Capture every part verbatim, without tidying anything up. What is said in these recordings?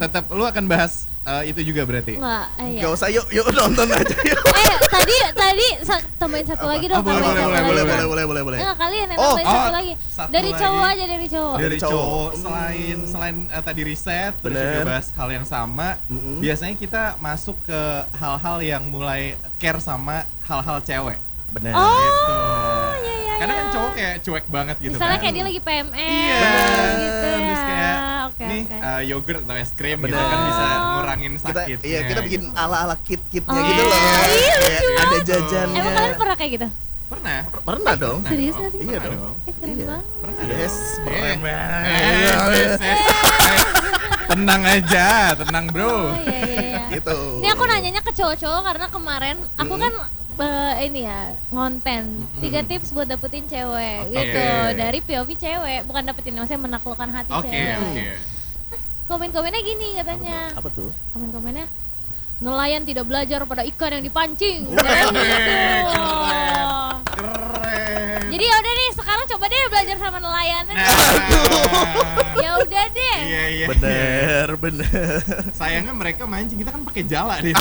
tetap lu akan bahas uh, itu juga berarti. Enggak, eh, iya. Gak usah, yuk yuk nonton aja yuk. Eh tadi tadi sa- tambahin satu Apa? lagi dong. Ah, boleh, tambahin boleh, satu boleh, lagi. boleh, boleh, boleh, boleh. Enggak, kalian yang Oh, tambahin satu oh, lagi. satu Dari lagi. cowok aja, dari cowok. Dari Dari cowok. cowok selain selain uh, tadi riset terus Bener. juga bahas hal yang sama, Mm-mm. biasanya kita masuk ke hal-hal yang mulai care sama hal-hal cewek. Benar. Oh, Gitu. iya iya. Karena kan iya. cowok kayak cuek banget gitu Misalnya kan. kayak dia lagi P M S Iya, gitu ya. terus kayak Oke, nih oke. uh, yogurt atau es krim gitu Bener. kan bisa ngurangin Kita sakitnya. iya kita bikin gitu. ala-ala kit-kitnya Oh, gitu loh. iya, Kayak lucu ada banget. jajannya. Emang kalian pernah kayak gitu? Pernah. Pernah dong. Pernah Serius dong. gak sih? Iya Pernah dong. Eh, keren Iya. banget. Pernah Yes, dong. keren Eh, banget. eh, yes, yes, eh. Tenang aja, tenang bro. Oh iya iya iya. Gitu. Ini aku nanyanya ke cowok-cowok karena kemarin aku Mm-mm. kan eh, ini ya ngonten tiga tips buat dapetin cewek Oke. gitu dari P O V cewek, bukan dapetin maksudnya menaklukkan hati Oke, cewek. oke. Komen-komennya gini katanya. Apa tuh? Komen-komennya nelayan tidak belajar pada ikan yang dipancing. Wah, Dan gitu. keren. Keren. Jadi ya udah nih sekarang coba deh belajar sama nelayannya. Nah. Ya udah deh. Iya, iya. Bener, bener. Sayangnya mereka mancing, kita kan pakai jala di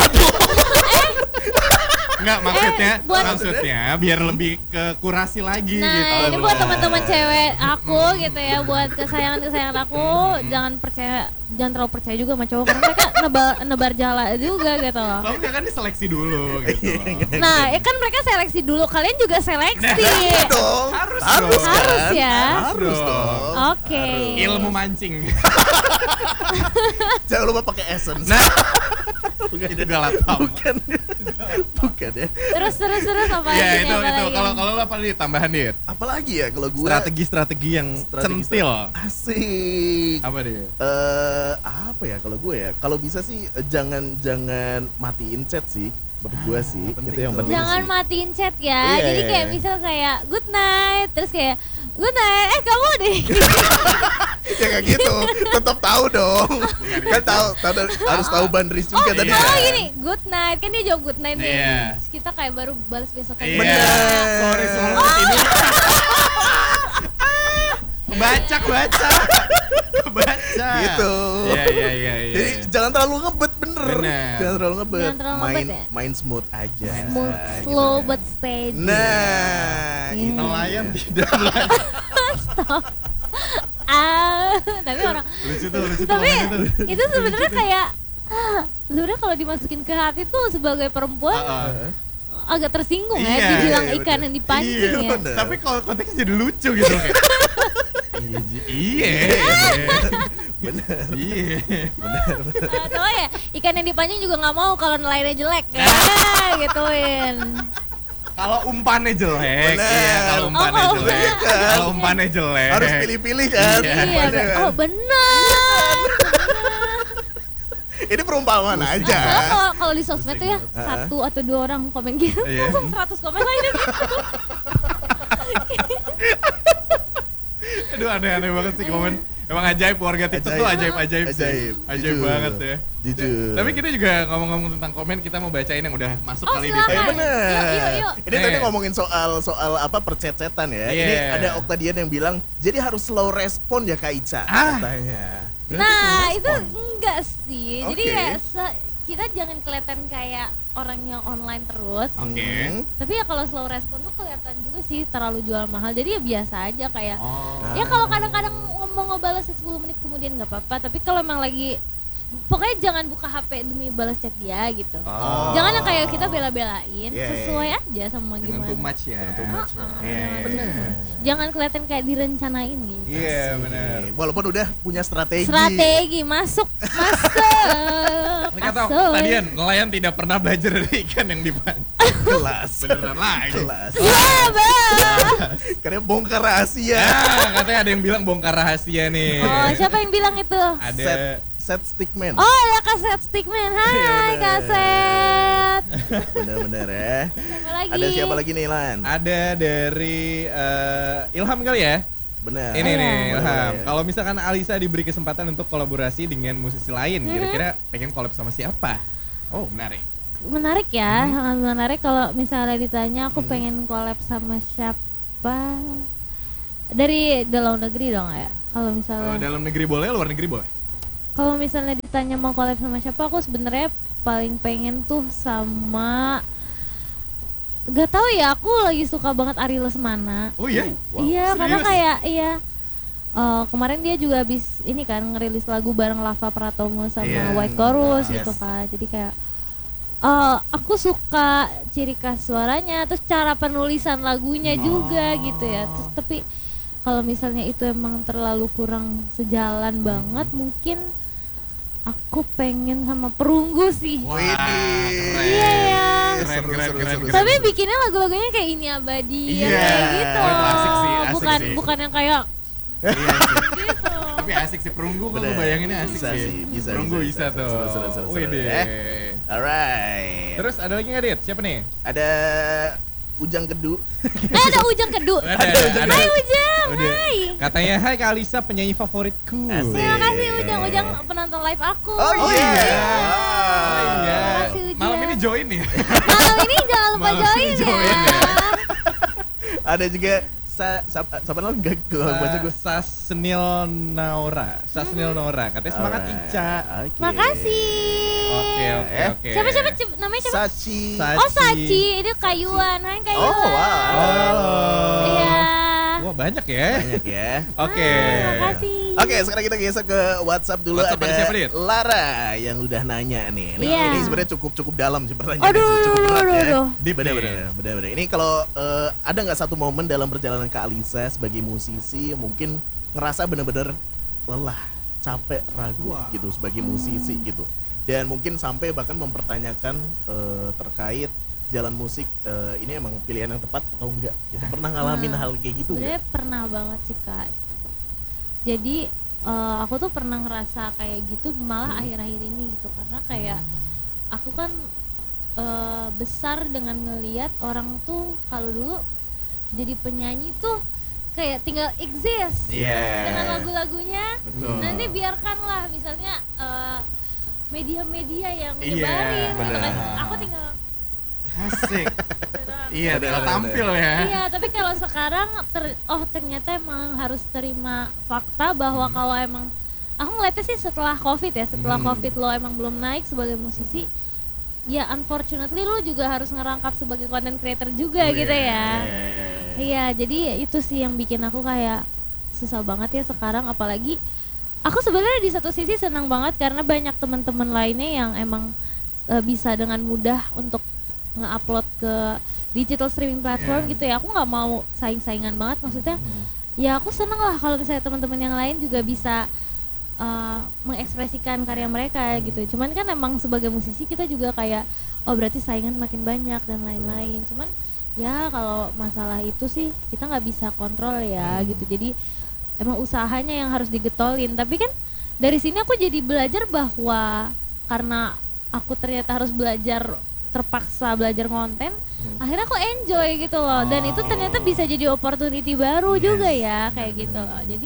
Enggak, maksudnya Eh, buat- maksudnya biar lebih ke kurasi lagi Nah, gitu. ini buat teman-teman cewek aku gitu ya, buat kesayangan-kesayangan aku, jangan percaya, jangan terlalu percaya juga sama cowok karena mereka nebar, nebar jala juga gitu loh. Kamu kan diseleksi dulu gitu. Nah, ya kan mereka seleksi dulu, kalian juga seleksi. Iya dong. Harus Harus, dong. kan? Harus ya. Harus dong. Oke. Ilmu mancing. Jangan lupa pakai essence. Nah, itu galat Bukan. Bukan ya. Terus terus terus apa ya lagi? itu apa itu lagi? kalau kalau lo apa nih tambahan dit? Apalagi ya kalau gue Strategi-strategi yang Strategi- centil. asik. Apa dia? Eh apa ya kalau gue ya? Kalau bisa sih eh, jangan jangan matiin chat sih. Menurut gue Ah, sih penting itu yang tuh. penting Jangan sih. matiin chat ya. Iya, Jadi iya, kayak iya. misal kayak good night, terus kayak good night. Eh kamu deh. Ya kayak gitu. Tetap tahu dong. Kan tahu, tahu- harus tahu bandris Oh, juga tadi. iya. oh kan? gini, good night. Kan dia jawab good night nih. Iya. Terus kita kayak baru balas besok Iya. kayak Sorry soal ini. Baca baca. Baca. Gitu. Iya iya iya iya. Jadi jangan terlalu ngebet bener. Bener. Jangan terlalu ngebet. Jangan terlalu main ngebet ya? main smooth aja. smooth, Gitu. slow but steady. Nah, Iya. itu. nelayan tidak belajar. Ah, tapi orang Lucu tuh, lucu tuh. tapi momennya tuh. itu sebenarnya kayak ah, sebenarnya kalau dimasukin ke hati tuh sebagai perempuan Ah, ah. agak tersinggung ya Iya, dibilang iya, ikan bener. yang dipancing Iya, ya. bener. Tapi kalau konteksnya jadi lucu gitu kayak. Iya, Ji. iya. Bener. Iya. Atau ya ikan yang dipancing juga nggak mau kalau nelayannya jelek ya gituin. Kalau umpannya jelek, Bener. iya kalau umpannya Oh, kalau jelek, umpannya. kalau umpannya jelek, Harus pilih-pilih kan. Iya. Iya, umpannya kan. oh benar. Ini perumpamaan aja. Soalnya kalau kalau di sosmed tuh ya Heeh. satu atau dua orang komen gitu Iya. langsung seratus komen lainnya. Aduh aneh-aneh banget sih komen. Emang ajaib warga TikTok tuh ajaib-ajaib sih. Ajaib. Ajaib Jujur. banget ya. Jujur. Tapi kita juga ngomong-ngomong tentang komen, kita mau bacain yang udah masuk Oh, kali ini. silakan. Eh bener. Yuk, yuk, yuk. Ini tadi Eh. ngomongin soal soal apa percet-cetan ya. Iya. Ini ada Oktadian yang bilang jadi harus slow respon ya Kak Ica Ah. katanya. Nah, itu enggak sih. Jadi Oke. ya se- kita jangan kelihatan kayak orang yang online terus. Oke. Hmm. Tapi ya kalau slow respon tuh kelihatan juga sih terlalu jual mahal. Jadi ya biasa aja kayak Oh. ya kalau kadang-kadang mau ngebalas sepuluh menit kemudian nggak apa-apa. Tapi kalau emang lagi pokoknya jangan buka H P demi balas chat dia gitu. Oh. Jangan yang kayak kita bela-belain, Iya, sesuai iya. aja sama Jangan gimana. too much ya. Jangan too much. Ah, ah, Iya, jangan bener. too much. Jangan kelihatan kayak direncanain gitu. Iya benar. Walaupun udah punya strategi. Strategi masuk, masuk. Ini kata masuk. tadian nelayan tidak pernah belajar dari ikan yang dipancing. Kelas. Beneran lagi. Kelas. Ya, Bang. Karena bongkar rahasia. Ya, katanya ada yang bilang bongkar rahasia nih. Oh, siapa yang bilang itu? Ada Set set stickman. Oh, ya Kaset Stickman. Hai, Iya, bener. Kaset. Bener-bener ya. Siapa lagi? Ada siapa lagi nih Lan? ada dari eh, Ilham kali ya? Bener. Ini Iya. nih Boleh, Ilham. boleh. Kalau misalkan Alisa diberi kesempatan untuk kolaborasi dengan musisi lain, Mhm. kira-kira pengen collab sama siapa? Oh, menarik. Menarik ya, Hmm. sangat menarik kalau misalnya ditanya aku pengen collab sama siapa. Dari dalam negeri dong ya. Kalau Kalau misalnya dalam negeri boleh, luar negeri boleh. Kalau misalnya ditanya mau collab sama siapa, aku sebenarnya paling pengen tuh sama, gak tahu ya, aku lagi suka banget Ari Lesmana. Oh iya? Wow, Iya, karena serius? kayak iya eh, kemarin dia juga habis ini kan ngerilis lagu bareng Lava Pratomo sama Iya. White Chorus Yes. gitu kan. Jadi kayak eh, aku suka ciri khas suaranya, terus cara penulisan lagunya juga gitu ya. Terus tapi kalau misalnya itu emang terlalu kurang sejalan banget, mungkin aku pengen sama Perunggu sih. Wah, Widih. keren. Iya ya. Keren, Seru, keren, seru, keren, seru, keren. Tapi bikinnya lagu-lagunya kayak Ini Abadi yang Iya. kayak gitu. Oh, itu asik sih, asik bukan sih. bukan yang kayak Iya sih. gitu. Tapi asik sih Perunggu, kok Bener. bayanginnya asik Bisa sih. sih, bisa, Perunggu bisa, bisa, bisa. tuh. Seru, seru, seru, seru. Wih deh. Eh. Alright. Terus ada lagi nggak Dit? Siapa nih? Ada Ujang Kedu. Eh ada Ujang Kedu. Ada, ada. Hai Ujang, Udah. hai. Katanya, hai Kak Alisa, penyanyi favoritku. Asik. Terima kasih Ujang, Ujang penonton live aku. Oh Oh iya. iya. Wow. Oh iya. Terima kasih, Ujang. Malam ini join nih. Malam ini jangan lupa Malam join ini ya. join ya. Ada juga sa siapa siapa namanya enggak gue baca gue. Sasnil Naura. Sasnil Naura. Katanya semangat Alright. Ica. Oke. Makasih. Oke, oke, Eh. oke. Siapa siapa Cip- namanya siapa? Sachi. Sa- Oh Sachi, ini Kayuan. Hai Kayuan. Oh, wow. Oh. Iya. Wah, banyak ya. Banyak ya. Oke. Ah, Terima kasih. Oke, sekarang kita geser ke WhatsApp dulu. WhatsApp ada ada siapa, Dit? Lara yang udah nanya nih. Nih, Iya. Ini sebenarnya cukup cukup dalam sih pertanyaannya. Aduh, sih, cukup aduh, berat aduh, ya. aduh. Deep Bener, nih. bener, bener, bener. Ini kalau eh, ada nggak satu momen dalam perjalanan Kak Alisa sebagai musisi mungkin ngerasa bener-bener lelah, capek, ragu Wah. gitu sebagai musisi gitu. Dan mungkin sampai bahkan mempertanyakan eh, terkait jalan musik eh, ini emang pilihan yang tepat atau enggak gitu. Pernah ngalamin Nah, hal kayak gitu enggak? Sebenarnya pernah banget sih Kak. Jadi eh, aku tuh pernah ngerasa kayak gitu malah Hmm. akhir-akhir ini gitu, karena kayak aku kan eh, besar dengan ngeliat orang tuh kalau dulu jadi penyanyi tuh kayak tinggal exist Iya. dengan lagu-lagunya. Betul. Nanti biarkanlah misalnya eh, media-media yang Iya, nyebarin gitu kan. benar. Aku tinggal Asik. gitu doang. Iya, Bener, tinggal bener, tampil ya. Iya, tapi kalau sekarang ter- oh ternyata emang harus terima fakta bahwa kalau emang aku ngeliatnya sih setelah Covid ya, setelah Hmm. Covid lo emang belum naik sebagai musisi, ya unfortunately lo juga harus ngerangkap sebagai content creator juga Oh, gitu iya. ya. Iya. Iya, jadi itu sih yang bikin aku kayak susah banget ya sekarang, apalagi aku sebenarnya di satu sisi senang banget karena banyak teman-teman lainnya yang emang eh, bisa dengan mudah untuk nge-upload ke digital streaming platform Yeah. gitu ya. Aku nggak mau saing-saingan banget, maksudnya Hmm. ya aku seneng lah kalau misalnya teman-teman yang lain juga bisa uh, mengekspresikan karya mereka gitu. Cuman kan emang sebagai musisi kita juga kayak oh berarti saingan makin banyak dan lain-lain. Cuman ya kalau masalah itu sih kita nggak bisa kontrol ya gitu. Jadi emang usahanya yang harus digetolin. Tapi kan dari sini aku jadi belajar bahwa karena aku ternyata harus belajar, terpaksa belajar konten, akhirnya aku enjoy gitu loh. Dan itu ternyata bisa jadi opportunity baru Yes. juga ya kayak gitu loh. Jadi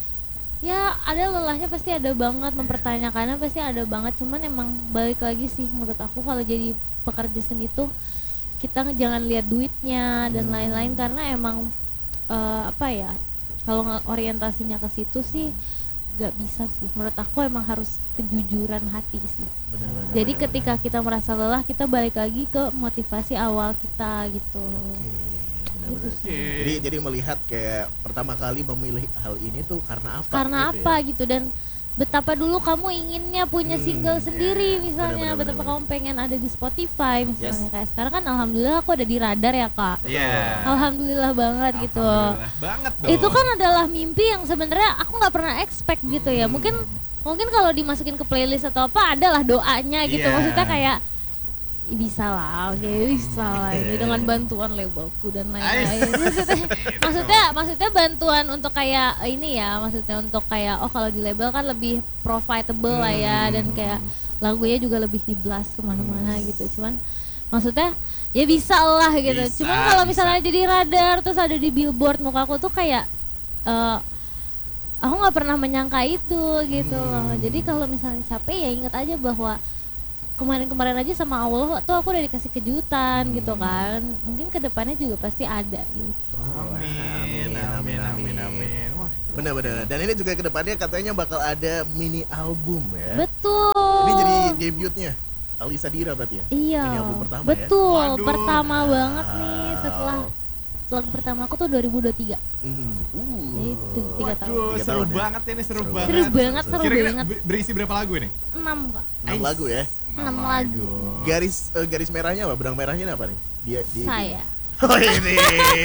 ya ada lelahnya, pasti ada banget, mempertanyakannya pasti ada banget. Cuman emang balik lagi sih menurut aku kalau jadi pekerja seni tuh kita jangan lihat duitnya dan Hmm. lain-lain, karena emang eh, apa ya, kalau nge- orientasinya ke situ sih gak bisa sih. Menurut aku emang harus kejujuran hati sih. Benar, benar, Jadi benar, ketika kita merasa lelah, kita balik lagi ke motivasi awal kita gitu. benar. Oke, benar, Gitu benar. sih. Oke. Jadi jadi melihat kayak pertama kali memilih hal ini tuh karena apa? Karena gitu apa ya? gitu, dan betapa dulu kamu inginnya punya Hmm, single ya, sendiri benar, misalnya, benar, betapa benar. kamu pengen ada di Spotify misalnya. Yes. Kayak sekarang kan alhamdulillah aku ada di radar ya Kak. Iya. Alhamdulillah banget gitu. Alhamdulillah banget dong. Itu kan adalah mimpi yang sebenarnya aku nggak pernah expect gitu ya. Mungkin mungkin kalau dimasukin ke playlist atau apa adalah doanya gitu. Iya. Maksudnya kayak "Ih, bisa lah, oke bisa lah ini dengan bantuan labelku dan lain-lain." maksudnya, maksudnya maksudnya bantuan untuk kayak ini ya, maksudnya untuk kayak oh kalau di label kan lebih profitable lah ya, dan kayak lagunya juga lebih di blast kemana-mana gitu. Cuman maksudnya ya bisa lah gitu. Bisa, Cuman kalau bisa. misalnya jadi radar terus ada di billboard, muka aku tuh kayak eh, aku nggak pernah menyangka itu gitu loh. Jadi kalau misalnya capek ya ingat aja bahwa kemarin-kemarin aja sama Allah tuh aku udah dikasih kejutan gitu kan. Mungkin kedepannya juga pasti ada gitu. Oh, Amin, amin, amin, amin. Wah, Benar-benar. Dan ini juga kedepannya katanya bakal ada mini album ya. Betul. Ini jadi debutnya Alisa Dira berarti ya? Iya. Ini album pertama ya? betul. Waduh. Pertama banget nih setelah lagu pertama aku tuh dua ribu dua puluh tiga. Hmm. Uh. Itu tiga tahun. Waduh, Tiga seru tahun ya? banget ini, seru, Seru banget. Seru banget, seru Kira-kira banget. be- berisi berapa lagu ini? Enam kak. enam lagu ya. Enam lagu. Garis eh, garis merahnya apa? Benang merahnya apa nih? Dia, dia Saya. Oh ini.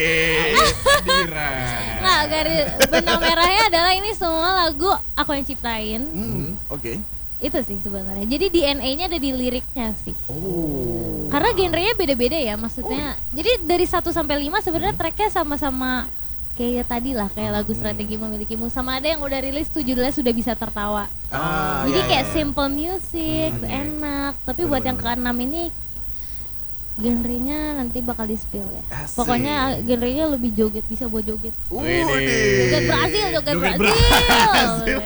Dira. Nggak, garis benang merahnya adalah ini semua lagu aku yang ciptain. Hmm, oke. Itu sih sebenarnya. Jadi D N A-nya ada di liriknya sih. Oh. Karena genrenya beda-beda ya, maksudnya. Jadi dari satu sampai lima sebenarnya tracknya sama-sama kayak tadi lah, kayak lagu Strategi Memilikimu. Sama ada yang udah rilis tuh judulnya Sudah Bisa Tertawa. Ah, Jadi iya, kayak iya. simple music, Hmm, iya. enak. Tapi Bener, buat yang bener. keenam ini genrenya nanti bakal di spill ya. Asik. Pokoknya genrenya lebih joget, bisa buat joget. Widih. Joget Brazil, joget, Joget Brazil.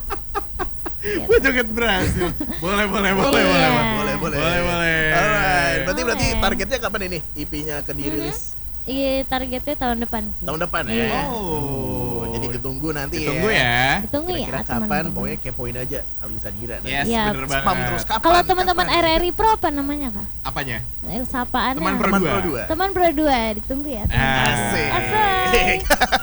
Gue joget berhasil. Boleh, boleh, boleh, Iya. boleh. Boleh, boleh. Boleh, boleh. Alright. Berarti berarti Boleh. targetnya kapan ini? E P-nya akan dirilis? Iya, targetnya tahun depan sih. Tahun depan ya. Iya. Oh. Jadi ditunggu nanti Ditunggu ya. ya. Ditunggu ya Kira-kira kapan? teman-teman. Pokoknya kepoin aja Alisa Dira. nanti. Yes, Iya. bener Spam banget. terus kapan? Kalau teman-teman Kapan? R R I Pro apa namanya kak? Apanya? Eh, Sapaannya. Teman Pro Teman dua. Pro dua. Teman Pro dua, ditunggu ya. teman-teman. Asik. Asik.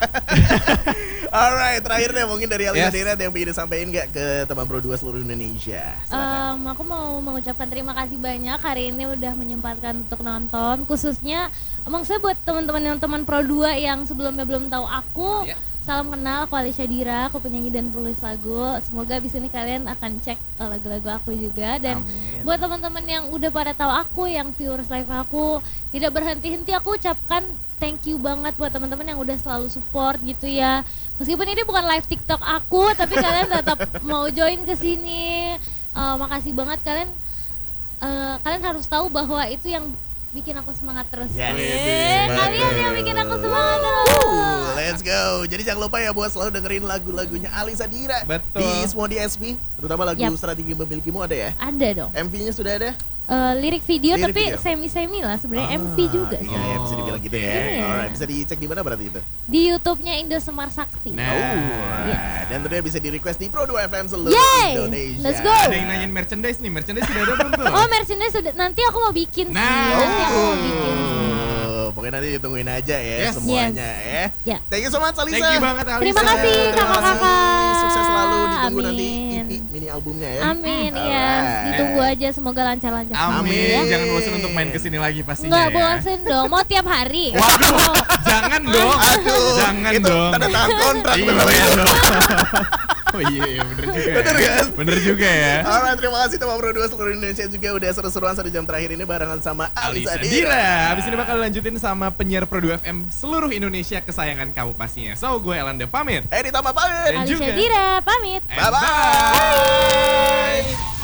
Alright, terakhir deh mungkin dari Alisa Yes. Dira ada yang ingin disampaikan nggak ke teman Pro dua seluruh Indonesia? Silakan. Em, aku mau mengucapkan terima kasih banyak hari ini udah menyempatkan untuk nonton, khususnya emang saya buat teman-teman yang teman Pro dua yang sebelumnya belum tahu aku. Ya. Salam kenal, aku Alicia Dira, aku penyanyi dan penulis lagu. Semoga abis ini kalian akan cek eh, lagu-lagu aku juga. Dan Amin. buat teman-teman yang udah pada tahu aku, yang viewers live aku, tidak berhenti-henti aku ucapkan thank you banget buat teman-teman yang udah selalu support gitu ya. Meskipun ini bukan live TikTok aku, tapi kalian tetap mau join ke sini. Eh, makasih banget kalian. eh, kalian harus tahu bahwa itu yang bikin aku semangat terus. Yes. Eh, kalian yang bikin aku semangat terus. Woo, let's go. Jadi jangan lupa ya buat selalu dengerin lagu-lagunya Alisa Dira. Betul. Di semua D S P, terutama lagu Yap. Strategi Memilikimu ada ya. Ada dong. M V-nya sudah ada? Eh, lirik video Lirik tapi video. semi-semi lah sebenarnya, M V Ah, juga sih. Iya, ya, bisa dibilang gitu ya. Iya. Alright, bisa dicek di mana berarti itu? Di YouTube-nya Indo Semar Sakti. Nah. Oh, Yes. dan tentunya bisa di request di Pro dua F M seluruh Yay! Indonesia. Let's go. Ada yang nanyain merchandise nih, merchandise sudah ada belum tuh? Oh, merchandise sudah, nanti aku mau bikin sih. Nah. Nanti aku mau bikin sih. Oh, pokoknya nanti ditungguin aja ya Yes. semuanya ya. Ya. Thank you so much Alisa. Thank you banget Alisa. Terima kasih Terima kakak-kakak. kasih. Sukses selalu, ditunggu Amin. nanti E P mini albumnya ya. Amin, iya. Alright. Ditunggu aja, semoga lancar-lancar. Amin. Ya. Jangan bosan untuk main kesini lagi pastinya. Nggak ya. bosen dong, mau tiap hari. Waduh, jangan dong. Aduh, Jangan itu dong. tanda tangan kontrak. Iya bener-bener. dong. Oh iya, iya bener juga. Bener ya. kan? Bener juga ya. Alright, terima kasih teman Pro dua seluruh Indonesia juga udah seru-seruan satu jam terakhir ini barengan sama Alisa Alisa Dira. Dira. Habis ini bakal lanjutin sama penyiar Pro dua F M seluruh Indonesia kesayangan kamu pastinya. So, gue Elanda pamit. Eh, ditambah pamit. Dan Alicia juga- Dira, pamit. And Bye-bye. bye.